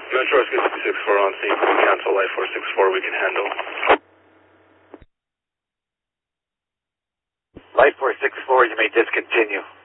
Metro Rescue 664 on scene. Cancel Life 464, we can handle. Life 464, you may discontinue.